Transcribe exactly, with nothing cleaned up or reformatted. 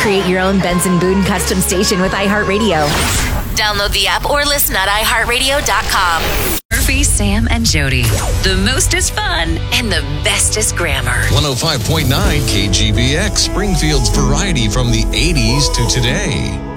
Create your own Benson Boone custom station with iHeartRadio. Download the app or listen at i heart radio dot com. Murphy, Sam, and Jody. The most is fun and the best is grammar. one oh five point nine K G B X, Springfield's variety from the eighties to today.